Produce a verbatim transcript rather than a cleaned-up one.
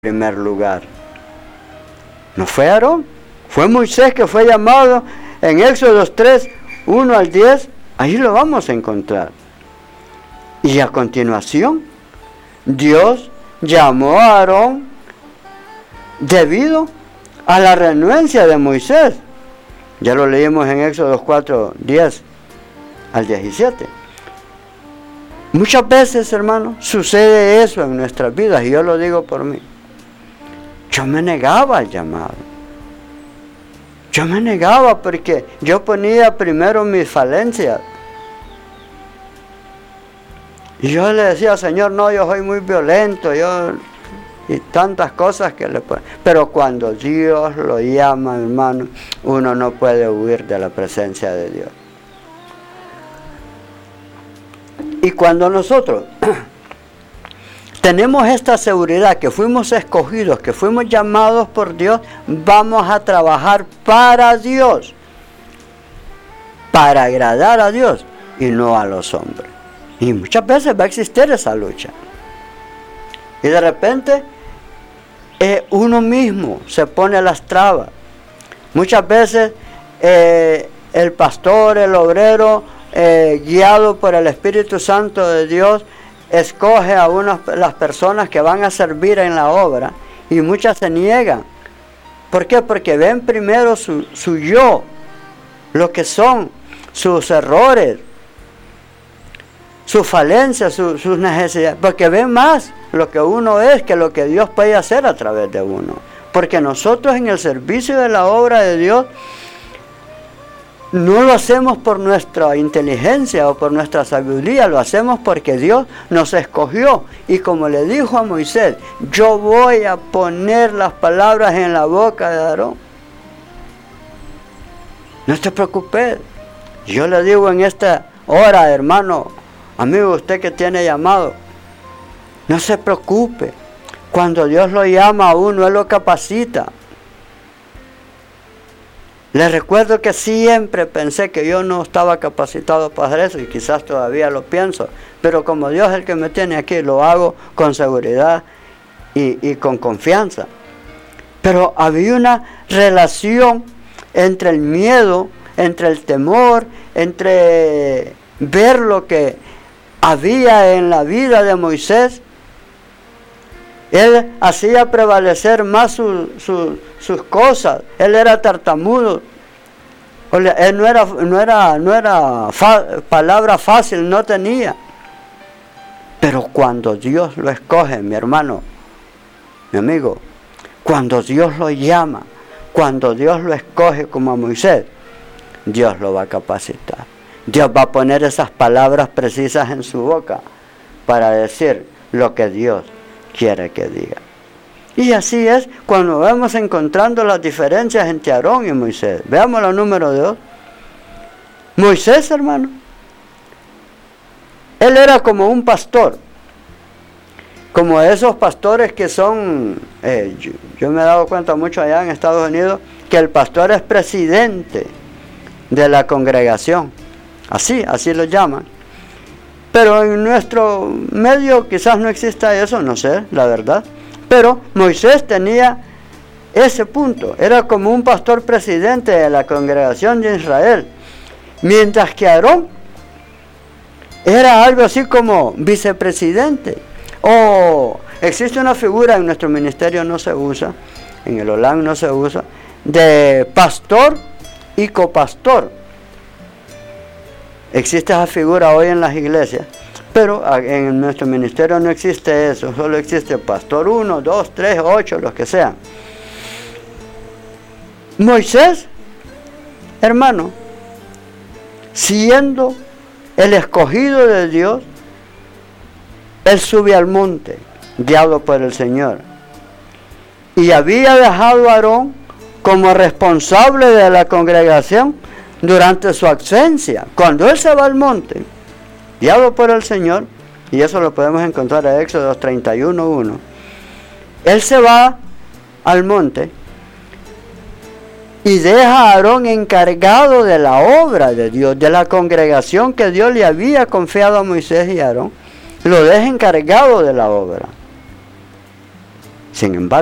primer lugar. No fue Aarón, fue Moisés que fue llamado en Éxodo tres, uno al diez, ahí lo vamos a encontrar. Y a continuación, Dios llamó a Aarón debido a la renuencia de Moisés. Ya lo leímos en Éxodo cuatro, diez al diecisiete. Muchas veces, hermano, sucede eso en nuestras vidas, y yo lo digo por mí. Yo me negaba al llamado. Yo me negaba porque yo ponía primero mis falencias. Y yo le decía, Señor, no, yo soy muy violento, yo... y tantas cosas que le pueden... Pero cuando Dios lo llama, hermano, uno no puede huir de la presencia de Dios. Y cuando nosotros tenemos esta seguridad que fuimos escogidos, que fuimos llamados por Dios, vamos a trabajar para Dios, para agradar a Dios y no a los hombres. Y muchas veces va a existir esa lucha. Y de repente eh, uno mismo se pone las trabas. Muchas veces eh, el pastor, el obrero, eh, guiado por el Espíritu Santo de Dios, escoge a unas, las personas que van a servir en la obra, y muchas se niegan. ¿Por qué? Porque ven primero su, su yo, lo que son sus errores, sus falencias, su, sus necesidades, porque ven más lo que uno es que lo que Dios puede hacer a través de uno. Porque nosotros en el servicio de la obra de Dios no lo hacemos por nuestra inteligencia o por nuestra sabiduría, lo hacemos porque Dios nos escogió. Y como le dijo a Moisés, yo voy a poner las palabras en la boca de Aarón. No te preocupes. Yo le digo en esta hora, hermano, amigo, usted que tiene llamado, no se preocupe. Cuando Dios lo llama a uno, Él lo capacita. Les recuerdo que siempre pensé que yo no estaba capacitado para hacer eso, y quizás todavía lo pienso, pero como Dios es el que me tiene aquí, lo hago con seguridad y, y con confianza. Pero había una relación entre el miedo, entre el temor, entre ver lo que había en la vida de Moisés. Él hacía prevalecer más su, su, sus cosas. Él era tartamudo. Él no era, no era, no era fa, palabra fácil, no tenía. Pero cuando Dios lo escoge, mi hermano, mi amigo, cuando Dios lo llama, cuando Dios lo escoge como a Moisés, Dios lo va a capacitar. Dios va a poner esas palabras precisas en su boca para decir lo que Dios quiere que diga. Y así es cuando vamos encontrando las diferencias entre Aarón y Moisés. Veamos la número dos. Moisés, hermano, él era como un pastor, como esos pastores que son, eh, yo, yo me he dado cuenta mucho allá en Estados Unidos, que el pastor es presidente de la congregación, así, así lo llaman. Pero en nuestro medio quizás no exista eso, no sé, la verdad. Pero Moisés tenía ese punto, era como un pastor presidente de la congregación de Israel. Mientras que Aarón era algo así como vicepresidente. O existe una figura, en nuestro ministerio no se usa, en el Olam no se usa, de pastor y copastor. Existe esa figura hoy en las iglesias, pero en nuestro ministerio no existe eso, solo existe pastor uno, dos, tres, ocho, los que sean. Moisés, hermano, siendo el escogido de Dios, él sube al monte, guiado por el Señor, y había dejado a Aarón como responsable de la congregación durante su ausencia. Cuando él se va al monte, guiado por el Señor, y eso lo podemos encontrar en Éxodo treinta y uno, uno, él se va al monte y deja a Aarón encargado de la obra de Dios, de la congregación que Dios le había confiado a Moisés y a Aarón, lo deja encargado de la obra. Sin embargo,